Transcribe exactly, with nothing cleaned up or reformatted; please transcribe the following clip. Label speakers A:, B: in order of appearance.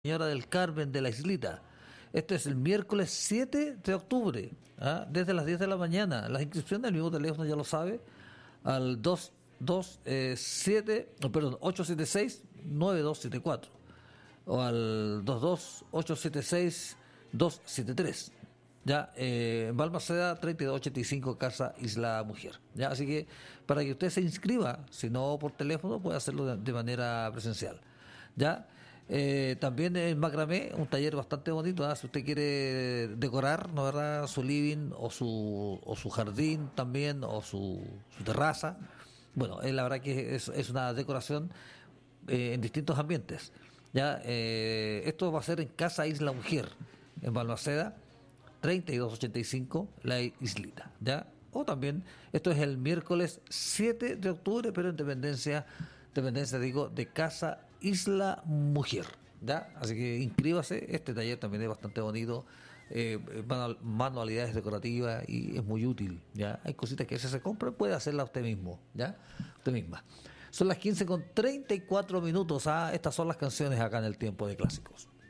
A: Señora del Carmen de la Islita. Esto es el miércoles siete de octubre, ¿ah? Desde las diez de la mañana. Las inscripciones del mismo teléfono, ya lo sabe, al dos dos siete, no, perdón, ocho siete seis nueve dos siete cuatro o al dos dos ocho siete seis dos siete tres. Ya, eh, en Balmaceda treinta y dos ochenta y cinco, Casa Isla Mujer. Ya, así que para que usted se inscriba, si no por teléfono, puede hacerlo de, de manera presencial. Ya. Eh, también en Macramé, un taller bastante bonito, ¿ah? Si usted quiere decorar, ¿no, verdad?, su living o su, o su jardín también, o su, su terraza. Bueno, eh, la verdad que es, es una decoración eh, en distintos ambientes. Ya, eh, esto va a ser en Casa Isla Mujer, en Balmaceda, treinta y dos ochenta y cinco, La Islita. ¿Ya? O también, esto es el miércoles siete de octubre, pero en dependencia, dependencia digo, de Casa Isla Mujer. ¿Ya? Así que inscríbase, este taller también es bastante bonito, eh, manual- manualidades decorativas y es muy útil. ¿Ya? Hay cositas que si se compran, puede hacerla usted mismo, ¿ya? Usted misma. Son las quince con treinta y cuatro minutos. ¿Ah? Estas son las canciones acá en el tiempo de clásicos.